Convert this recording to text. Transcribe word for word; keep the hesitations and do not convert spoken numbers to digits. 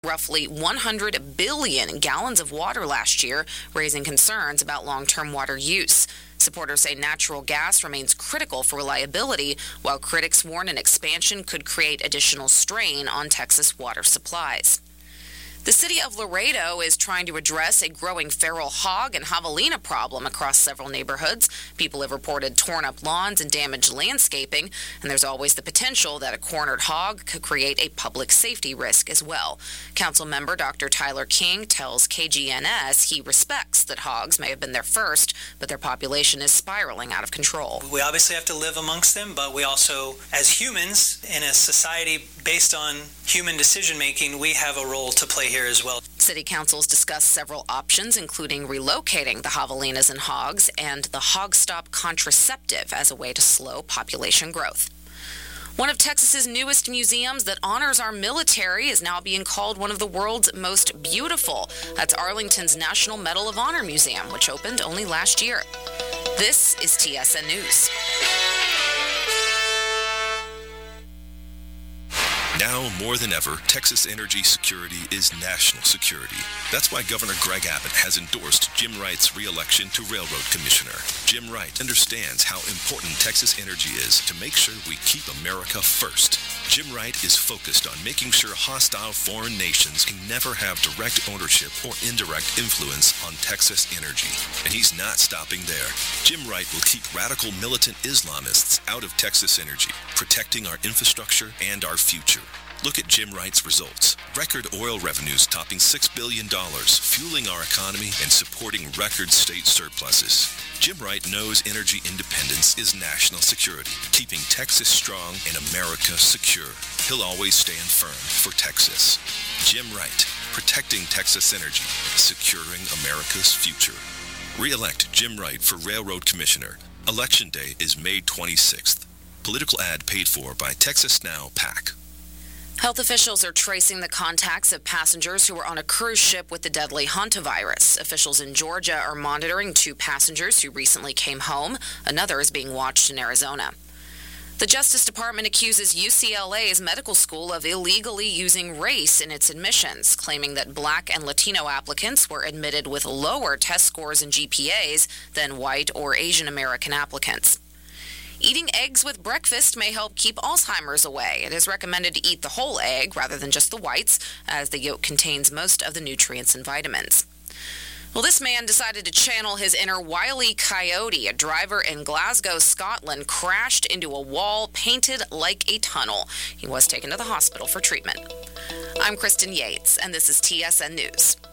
roughly one hundred billion gallons of water last year, raising concerns about long-term water use. Supporters say natural gas remains critical for reliability, while critics warn an expansion could create additional strain on Texas water supplies. The city of Laredo is trying to address a growing feral hog and javelina problem across several neighborhoods. People have reported torn up lawns and damaged landscaping, and there's always the potential that a cornered hog could create a public safety risk as well. Council member Doctor Tyler King tells K G N S he respects that hogs may have been there first, but their population is spiraling out of control. We obviously have to live amongst them, but we also, as humans, in a society based on human decision-making, we have a role to play here as well. City councils discussed several options, including relocating the javelinas and hogs and the Hog Stop contraceptive as a way to slow population growth. One of Texas's newest museums that honors our military is now being called one of the world's most beautiful. That's Arlington's National Medal of Honor Museum, which opened only last year. This is T S N News. Now more than ever, Texas energy security is national security. That's why Governor Greg Abbott has endorsed Jim Wright's re-election to Railroad Commissioner. Jim Wright understands how important Texas energy is to make sure we keep America first. Jim Wright is focused on making sure hostile foreign nations can never have direct ownership or indirect influence on Texas energy. And he's not stopping there. Jim Wright will keep radical militant Islamists out of Texas energy, protecting our infrastructure and our future. Look at Jim Wright's results. Record oil revenues topping six billion dollars, fueling our economy and supporting record state surpluses. Jim Wright knows energy independence is national security, keeping Texas strong and America secure. He'll always stand firm for Texas. Jim Wright, protecting Texas energy, securing America's future. Re-elect Jim Wright for Railroad Commissioner. Election day is May twenty-sixth. Political ad paid for by Texas Now PAC. Health officials are tracing the contacts of passengers who were on a cruise ship with the deadly hantavirus. Officials in Georgia are monitoring two passengers who recently came home. Another is being watched in Arizona. The Justice Department accuses U C L A's medical school of illegally using race in its admissions, claiming that Black and Latino applicants were admitted with lower test scores and G P As than white or Asian American applicants. Eating eggs with breakfast may help keep Alzheimer's away. It is recommended to eat the whole egg rather than just the whites, as the yolk contains most of the nutrients and vitamins. Well, this man decided to channel his inner Wile E. Coyote. A driver in Glasgow, Scotland, crashed into a wall painted like a tunnel. He was taken to the hospital for treatment. I'm Kristen Yates, and this is T S N News.